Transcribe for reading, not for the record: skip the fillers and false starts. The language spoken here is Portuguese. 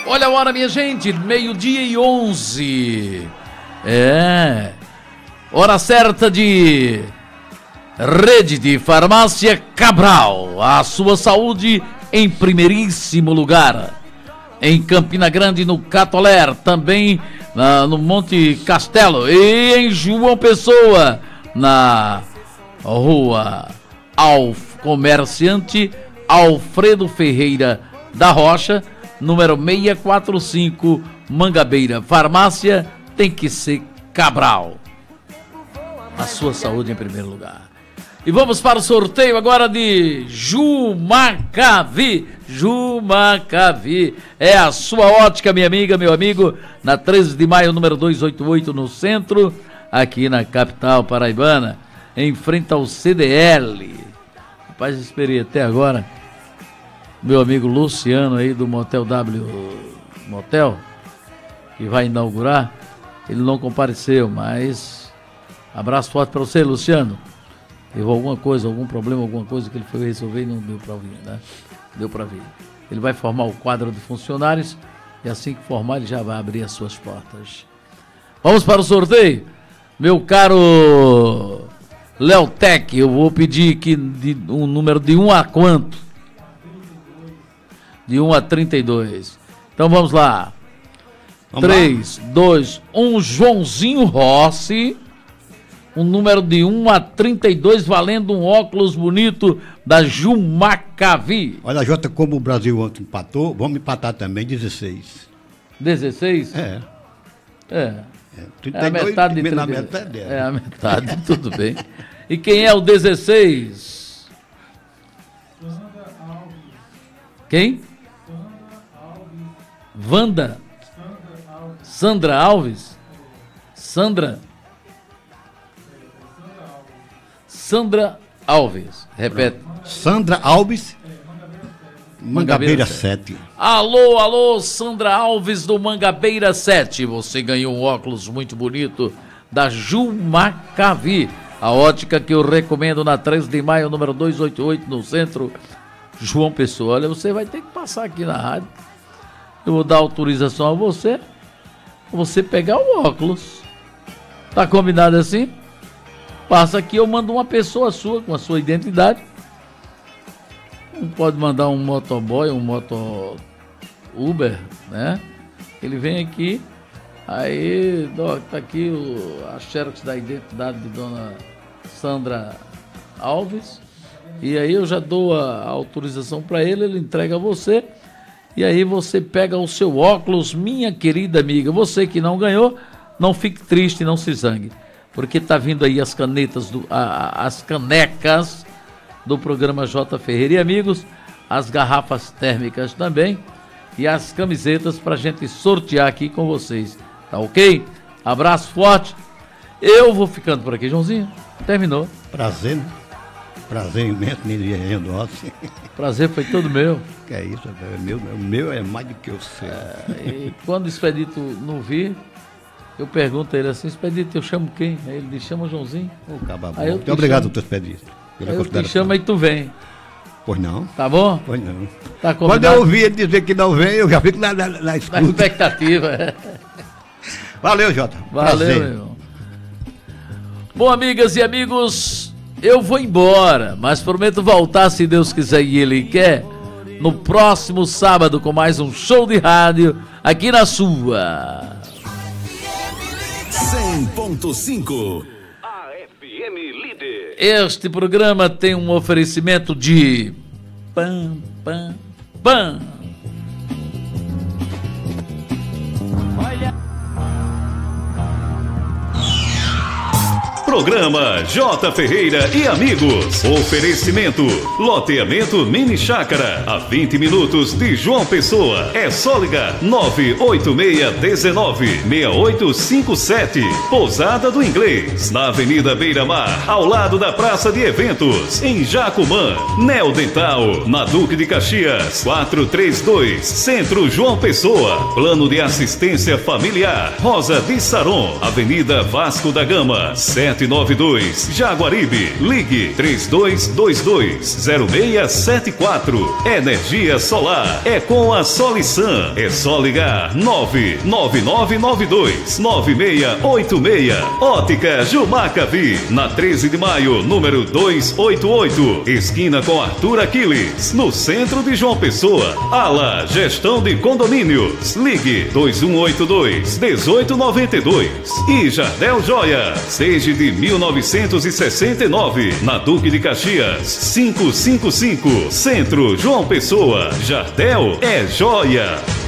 Olha a hora, minha gente, 12:11. Hora certa de Rede de Farmácia Cabral. A sua saúde em primeiríssimo lugar. Em Campina Grande, no Catoler, também no Monte Castelo e em João Pessoa, na rua Comerciante Alfredo Ferreira da Rocha, número 645, Mangabeira. Farmácia tem que ser Cabral. A sua saúde em primeiro lugar. E vamos para o sorteio agora de Jumacavi. Jumacavi é a sua ótica, minha amiga, meu amigo, na 13 de maio, número 288, no centro, aqui na capital paraibana, em frente ao CDL. Rapaz, esperei até agora meu amigo Luciano aí do Motel W Motel, que vai inaugurar. Ele não compareceu, mas abraço forte para você, Luciano. Teve alguma coisa, algum problema, alguma coisa que ele foi resolver e não deu para vir, né? Deu para vir. Ele vai formar o quadro de funcionários e assim que formar ele já vai abrir as suas portas. Vamos para o sorteio? Meu caro Leotec, eu vou pedir aqui um número de 1 a quanto? De 1 a 32. Então vamos lá. 3, 2, 1, Joãozinho Rossi. Um número de 1 a 32, valendo um óculos bonito da Jumacavi. Olha, Jota, como o Brasil ontem empatou, vamos empatar também, 16. 16? É. 32, é a metade de 32. Metade é a metade, tudo bem. E quem é o 16? Quem? Wanda? Sandra Alves? Sandra Alves, repete. Sandra Alves, Mangabeira 7. Alô, Sandra Alves do Mangabeira 7. Você ganhou um óculos muito bonito da Jumacavi. A ótica que eu recomendo na 13 de maio, número 288, no centro, João Pessoa. Olha, você vai ter que passar aqui na rádio. Eu vou dar autorização a você pegar o óculos. Tá combinado assim? Passa aqui, eu mando uma pessoa sua com a sua identidade. Não pode mandar um motoboy, um moto Uber, né? Ele vem aqui, aí tá aqui a xerox da identidade de dona Sandra Alves. E aí eu já dou a autorização para ele entrega a você. E aí você pega o seu óculos, minha querida amiga. Você que não ganhou, não fique triste, não se zangue. Porque tá vindo aí as canetas, as canecas do programa J. Ferreira e Amigos, as garrafas térmicas também e as camisetas pra gente sortear aqui com vocês, tá ok? Abraço forte, eu vou ficando por aqui, Joãozinho, terminou. Prazer, né? Prazer imenso, Nilian Rossi. Prazer foi todo meu. Que é isso, o meu é mais do que o seu. E quando o Expedito não vir, eu pergunto a ele assim, Expedito, eu chamo quem? Aí ele diz, chama Joãozinho. Aí eu obrigado, doutor Expedito. Eu te chamo e tu vem. Pois não. Tá bom? Pois não. Tá quando eu ouvir ele dizer que não vem, eu já fico na escuta. Na expectativa. Valeu, Jota. Valeu, meu irmão. Bom, amigas e amigos, eu vou embora, mas prometo voltar, se Deus quiser e Ele quer, no próximo sábado com mais um show de rádio aqui na sua 100.5 A FM Líder. Este programa tem um oferecimento de Pam. Programa J. Ferreira e Amigos. Oferecimento: loteamento Mini Chácara, a 20 minutos de João Pessoa. É só ligar 98619-6857. Pousada do Inglês, na Avenida Beira Mar, ao lado da Praça de Eventos, em Jacumã. Neo Dental, na Duque de Caxias, 432, Centro João Pessoa. Plano de assistência familiar, Rosa de Saron, Avenida Vasco da Gama, 7 792 Jaguaribe. Ligue 3222-0674. Energia solar é com a Solisan. É só ligar 99992-9686. Ótica Jumacavi, na 13 de maio, número 288, esquina com Arthur Aquiles, no centro de João Pessoa. Ala Gestão de Condomínios. Ligue 2182-1892. E Jardel Joias, desde de 1969, na Duque de Caxias, 555, Centro, João Pessoa. Jardel é joia.